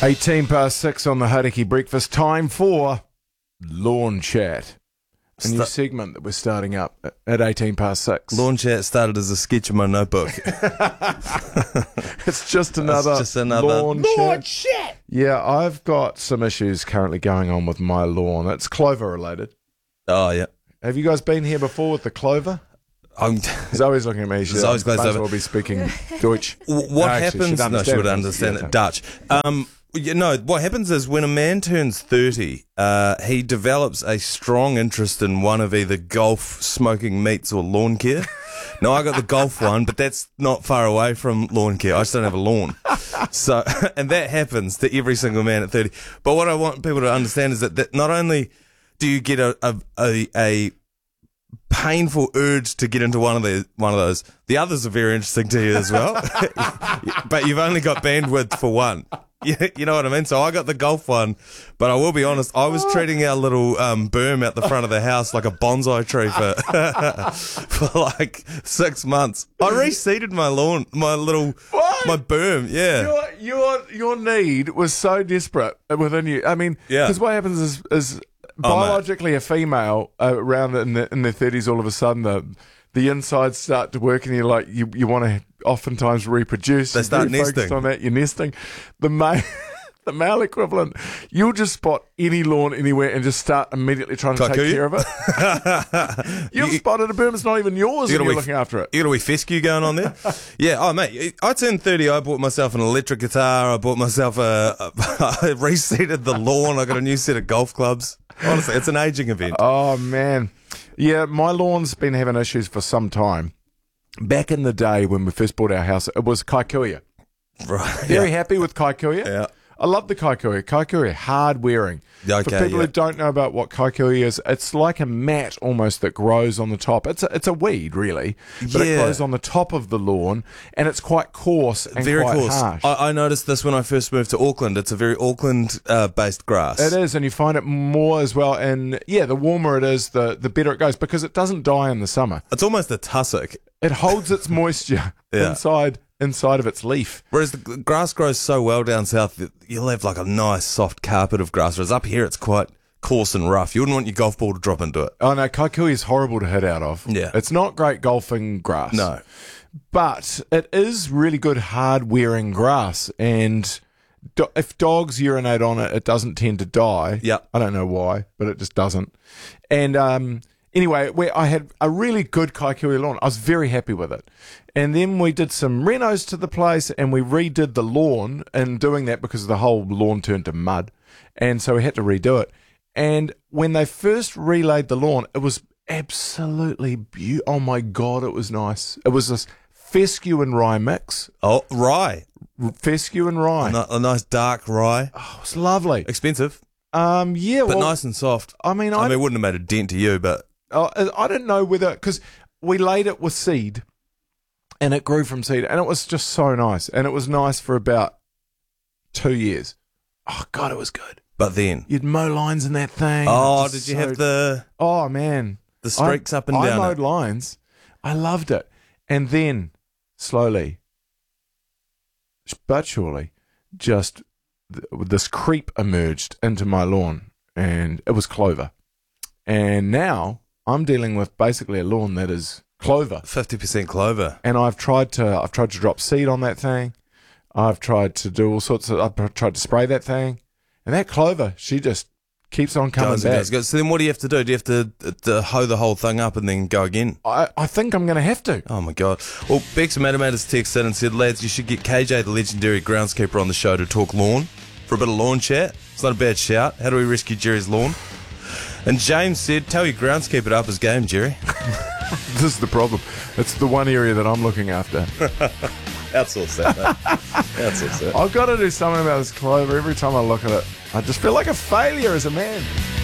6:18 on the Hauraki Breakfast. Time for Lawn Chat. A new segment that we're starting up at 6:18. Lawn Chat started as a sketch in my notebook. It's just another lawn chat. Yeah, I've got some issues currently going on with my lawn. It's clover related. Oh, yeah. Have you guys been here before with the clover? Zoe's looking at me. Zoe's glazed over. Will be speaking Deutsch. What happens? No, she would understand it. Dutch. What happens is when a man turns 30, he develops a strong interest in one of either golf, smoking meats, or lawn care. Now, I got the golf one, but that's not far away from lawn care. I just don't have a lawn. So, and that happens to every single man at 30. But what I want people to understand is that not only do you get a painful urge to get into one of those, the others are very interesting to you as well. But you've only got bandwidth for one. You know what I mean? So I got the golf one, but I will be honest, I was treating our little berm out the front of the house like a bonsai tree for like 6 months. I reseeded my lawn, my berm, yeah. Your need was so desperate within you. I mean, because what happens is biologically a female around in their 30s, all of a sudden the insides start to work, and you want to oftentimes reproduce. They start nesting. On that, you're nesting. The male equivalent, you'll just spot any lawn anywhere and just start immediately trying to take care of it. You've spotted a berm, it's not even yours, and you're looking after it. You got a wee fescue going on there? Yeah. Oh, mate, I turned 30, I bought myself an electric guitar, I bought myself I reseeded the lawn, I got a new set of golf clubs. Honestly, it's an aging event. Oh, man. Yeah, my lawn's been having issues for some time. Back in the day when we first bought our house, it was Kikuyu. Right. Very happy with Kikuyu. Yeah. I love the Kikuyu. Kikuyu, hard wearing. Okay, for people who don't know about what Kikuyu is, it's like a mat almost that grows on the top. It's a weed, really, but it grows on the top of the lawn, and it's quite coarse and very quite coarse. harsh. I noticed this when I first moved to Auckland. It's a very Auckland-based grass. It is, and you find it more as well. And yeah, the warmer it is, the better it goes, because it doesn't die in the summer. It's almost a tussock. It holds its moisture inside of its leaf. Whereas the grass grows so well down south that you'll have like a nice soft carpet of grass. Whereas up here it's quite coarse and rough. You wouldn't want your golf ball to drop into it. Oh no, Kikuyu is horrible to hit out of. Yeah. It's not great golfing grass. No. But it is really good hard-wearing grass, and if dogs urinate on it, it doesn't tend to die. Yeah. I don't know why, but it just doesn't. And anyway, I had a really good Kikuyu lawn. I was very happy with it. And then we did some renos to the place, and we redid the lawn, and doing that because the whole lawn turned to mud. And so we had to redo it. And when they first relaid the lawn, it was absolutely beautiful. Oh my God, it was nice. It was this fescue and rye mix. Oh, rye. Fescue and rye. A nice dark rye. Oh, it was lovely. Expensive. Yeah. But nice and soft. I mean, it wouldn't have made a dent to you, but... I didn't know whether... Because we laid it with seed, and it grew from seed, and it was just so nice. And it was nice for about 2 years. Oh, God, it was good. But then... You'd mow lines in that thing. Oh, did you have the... Oh, man. The streaks up and down. I mowed lines. I loved it. And then, slowly, but surely, just this creep emerged into my lawn, and it was clover. And now I'm dealing with basically a lawn that is clover. 50% clover. And I've tried to drop seed on that thing. I've tried to do all sorts of... I've tried to spray that thing. And that clover, she just keeps on coming back. So then what do you have to do? Do you have to hoe the whole thing up and then go again? I think I'm going to have to. Oh, my God. Well, Bex and Matamatas texted in and said, lads, you should get KJ, the legendary groundskeeper, on the show to talk lawn for a bit of lawn chat. It's not a bad shout. How do we rescue Jerry's lawn? And James said, tell your groundskeeper to up his game, Jerry. This is the problem. It's the one area that I'm looking after. Outsource that, mate. Outsource that. I've got to do something about this clover. Every time I look at it, I just feel like a failure as a man.